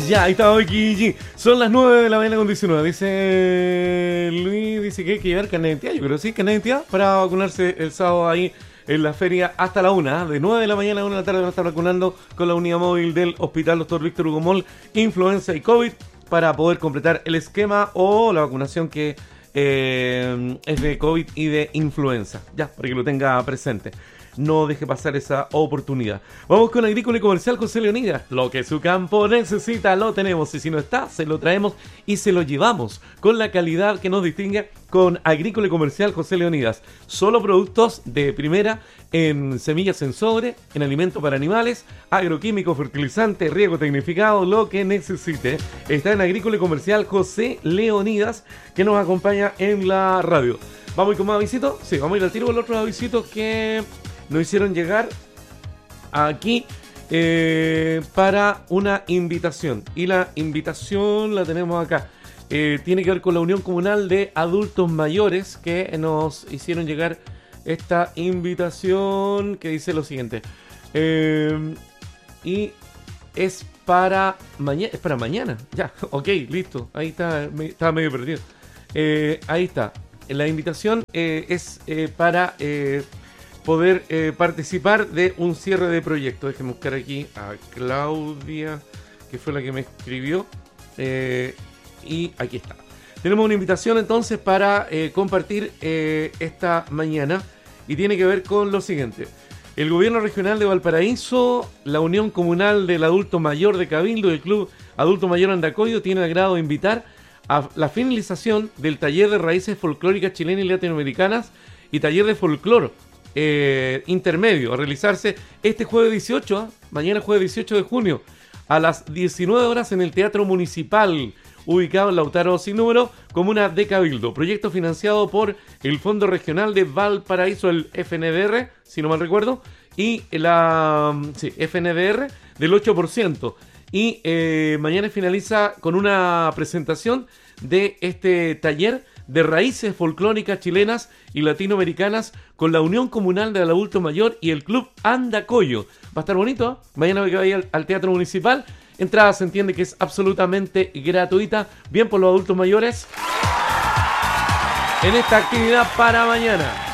Ya, ahí está Oiki G. Son las 9 de la mañana con 19. Dice Luis, dice que hay que llevar carnet de identidad. Yo creo que sí, carnet de identidad para vacunarse el sábado ahí en la feria hasta la 1. De 9 de la mañana a 1 de la tarde van a estar vacunando con la unidad móvil del Hospital Dr. Víctor Hugo Moll, influenza y COVID, para poder completar el esquema o la vacunación que es de COVID y de influenza. Ya, para que lo tenga presente. No deje pasar esa oportunidad. Vamos con Agrícola y Comercial José Leonidas. Lo que su campo necesita lo tenemos, y si no está, se lo traemos y se lo llevamos con la calidad que nos distingue. Con Agrícola y Comercial José Leonidas, solo productos de primera en semillas en sobre, en alimento para animales, agroquímico, fertilizante, riego tecnificado, lo que necesite. Está en Agrícola y Comercial José Leonidas, que nos acompaña en la radio. ¿Vamos a ir con más avisitos? Sí, vamos a ir al tiro con los otros avisitos que nos hicieron llegar aquí para una invitación. Y la invitación la tenemos acá. Tiene que ver con la Unión Comunal de Adultos Mayores, que nos hicieron llegar esta invitación que dice lo siguiente. Y es para mañana. Es para mañana. Ya, ok, listo. Ahí está, estaba medio perdido. Ahí está. La invitación es para poder participar de un cierre de proyecto. Déjenme buscar aquí a Claudia, que fue la que me escribió. Y aquí está. Tenemos una invitación entonces para compartir esta mañana, y tiene que ver con lo siguiente. El Gobierno Regional de Valparaíso, la Unión Comunal del Adulto Mayor de Cabildo y el Club Adulto Mayor Andacollo tiene el agrado de invitar a la finalización del taller de raíces folclóricas chilenas y latinoamericanas y taller de folclor intermedio, a realizarse este jueves 18, mañana jueves 18 de junio, a las 19 horas en el Teatro Municipal, ubicado en Lautaro Sin Número, comuna de Cabildo. Proyecto financiado por el Fondo Regional de Valparaíso, el FNDR, si no mal recuerdo, y la FNDR del 8%. Y mañana finaliza con una presentación de este taller de raíces folclóricas chilenas y latinoamericanas con la Unión Comunal del Adulto Mayor y el Club Andacollo. Va a estar bonito, ¿eh? Mañana que vaya al Teatro Municipal. Entrada se entiende que es absolutamente gratuita. Bien por los adultos mayores en esta actividad para mañana.